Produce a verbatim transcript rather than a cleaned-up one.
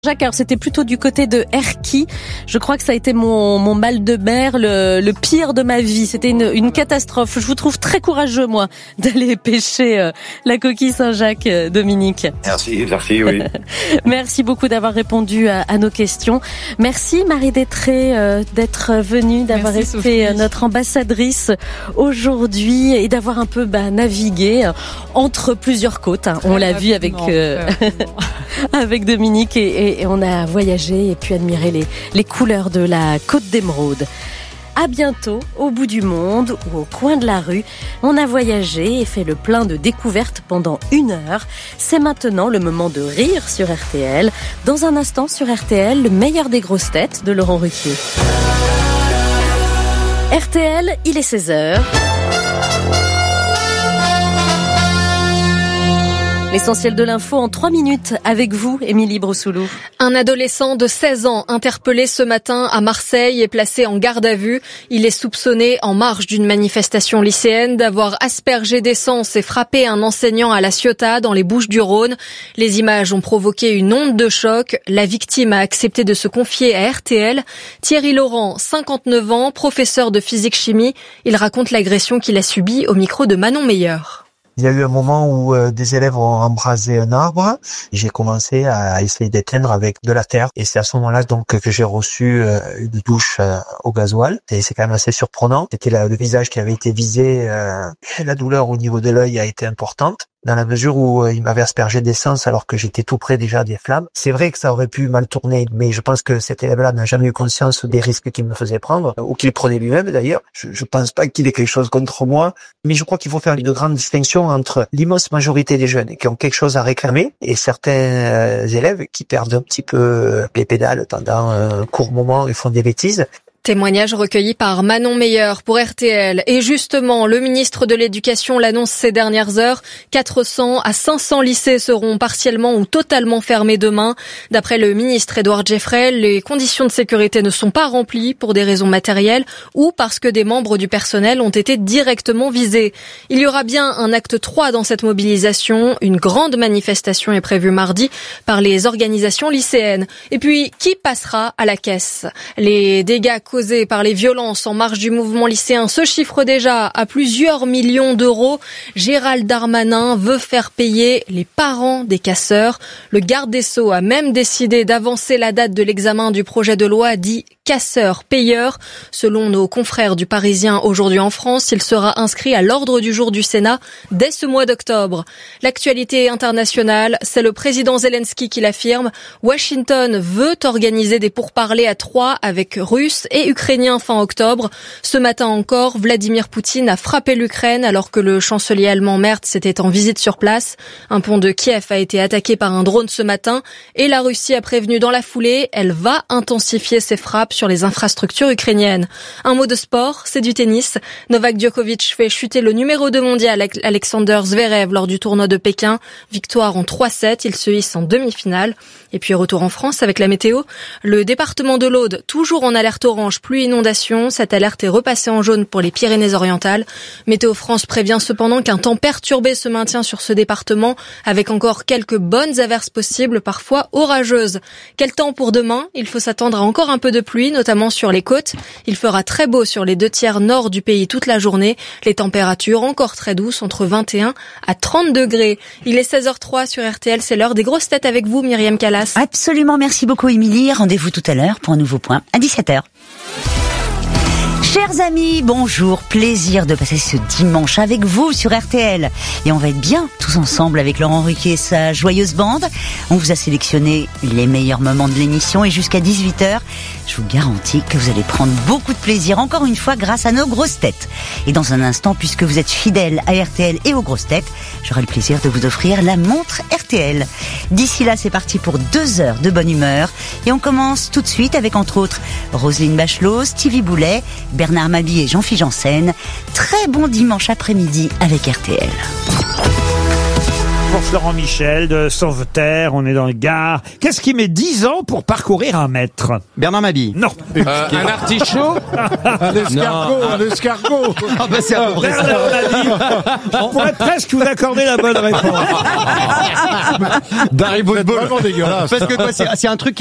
Jacques, alors c'était plutôt du côté de Erquy. Je crois que ça a été mon, mon mal de mer, le, le pire de ma vie. C'était une, une catastrophe. Je vous trouve très courageux, moi, d'aller pêcher euh, la coquille Saint-Jacques, euh, Dominique. Merci, merci, oui. Merci beaucoup d'avoir répondu à, à nos questions. Merci Marie Détré euh, d'être venue, d'avoir Merci, été Sophie. notre ambassadrice aujourd'hui et d'avoir un peu bah, navigué euh, entre plusieurs côtes. Hein. On l'a vu avec euh, avec Dominique et, et Et on a voyagé et pu admirer les, les couleurs de la Côte d'Émeraude. À bientôt, au bout du monde ou au coin de la rue. On a voyagé et fait le plein de découvertes pendant une heure. C'est maintenant le moment de rire sur R T L. Dans un instant sur R T L, le meilleur des grosses têtes de Laurent Ruquier. R T L, il est seize heures. L'essentiel de l'info en trois minutes avec vous, Émilie Broussoulou. Un adolescent de seize ans interpellé ce matin à Marseille est placé en garde à vue. Il est soupçonné, en marge d'une manifestation lycéenne, d'avoir aspergé d'essence et frappé un enseignant à La Ciotat, dans les Bouches-du-Rhône. Les images ont provoqué une onde de choc. La victime a accepté de se confier à R T L. Thierry Laurent, cinquante-neuf ans, professeur de physique-chimie. Il raconte l'agression qu'il a subie au micro de Manon Meyer. Il y a eu un moment où euh, des élèves ont embrasé un arbre. J'ai commencé à essayer d'éteindre avec de la terre. Et c'est à ce moment-là donc que j'ai reçu euh, une douche euh, au gasoil. Et c'est quand même assez surprenant. C'était la, le visage qui avait été visé. Euh, la douleur au niveau de l'œil a été importante, dans la mesure où euh, il m'avait aspergé d'essence alors que j'étais tout près déjà des flammes. C'est vrai que ça aurait pu mal tourner, mais je pense que cet élève-là n'a jamais eu conscience des risques qu'il me faisait prendre, ou qu'il prenait lui-même d'ailleurs. Je, je pense pas qu'il ait quelque chose contre moi, mais je crois qu'il faut faire une grande distinction entre l'immense majorité des jeunes qui ont quelque chose à réclamer et certains euh, élèves qui perdent un petit peu les pédales pendant un court moment et font des bêtises. Témoignage recueilli par Manon Meyer pour R T L. Et justement, le ministre de l'Éducation l'annonce ces dernières heures. quatre cents à cinq cents lycées seront partiellement ou totalement fermés demain. D'après le ministre Édouard Geoffrey, les conditions de sécurité ne sont pas remplies pour des raisons matérielles ou parce que des membres du personnel ont été directement visés. Il y aura bien un acte trois dans cette mobilisation. Une grande manifestation est prévue mardi par les organisations lycéennes. Et puis, qui passera à la caisse? Les dégâts causés par les violences en marge du mouvement lycéen se chiffrent déjà à plusieurs millions d'euros. Gérald Darmanin veut faire payer les parents des casseurs. Le garde des Sceaux a même décidé d'avancer la date de l'examen du projet de loi dit casseurs-payeurs. Selon nos confrères du Parisien aujourd'hui en France, il sera inscrit à l'ordre du jour du Sénat dès ce mois d'octobre. L'actualité internationale, c'est le président Zelensky qui l'affirme. Washington veut organiser des pourparlers à trois avec Russes et Ukrainiens fin octobre. Ce matin encore, Vladimir Poutine a frappé l'Ukraine alors que le chancelier allemand Merz était en visite sur place. Un pont de Kiev a été attaqué par un drone ce matin et la Russie a prévenu dans la foulée, elle va intensifier ses frappes sur les infrastructures ukrainiennes. Un mot de sport, c'est du tennis. Novak Djokovic fait chuter le numéro deux mondial Alexander Zverev lors du tournoi de Pékin. Victoire en trois sept, il se hisse en demi-finale. Et puis retour en France avec la météo. Le département de l'Aude, toujours en alerte orange, pluie inondation. Cette alerte est repassée en jaune pour les Pyrénées-Orientales. Météo France prévient cependant qu'un temps perturbé se maintient sur ce département avec encore quelques bonnes averses possibles, parfois orageuses. Quel temps pour demain? Il faut s'attendre à encore un peu de pluie, notamment sur les côtes. Il fera très beau sur les deux tiers nord du pays toute la journée. Les températures encore très douces, entre vingt et un à trente degrés. Il est seize heures trois sur R T L, c'est l'heure des grosses têtes avec vous, Myriam Callas. Absolument, merci beaucoup Émilie. Rendez-vous tout à l'heure pour un nouveau point à dix-sept heures. Chers amis, bonjour, plaisir de passer ce dimanche avec vous sur R T L. Et on va être bien tous ensemble avec Laurent Ruquier et sa joyeuse bande. On vous a sélectionné les meilleurs moments de l'émission et jusqu'à dix-huit heures, je vous garantis que vous allez prendre beaucoup de plaisir, encore une fois, grâce à nos grosses têtes. Et dans un instant, puisque vous êtes fidèles à R T L et aux grosses têtes, j'aurai le plaisir de vous offrir la montre R T L. D'ici là, c'est parti pour deux heures de bonne humeur. Et on commence tout de suite avec, entre autres, Roselyne Bachelot, Stevie Boulet, Bernard Mabie et Jean-Philippe Janssen. Très bon dimanche après-midi avec R T L. pour Florent Michel de Sauveterre. On est dans le Gard. Qu'est-ce qui met dix ans pour parcourir un mètre? Bernard Mabille. Non. Euh, un artichaut. Un escargot, un escargot. Ah bah c'est à peu près ça. Bernard Mabille. On pourrait presque vous accorder la bonne réponse. Dari Boudboul. Vraiment dégueulasse. Parce que quoi, c'est c'est un truc